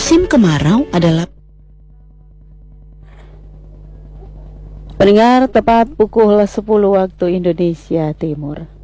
Musim kemarau adalah Pendengar, tepat pukul 10 waktu Indonesia Timur.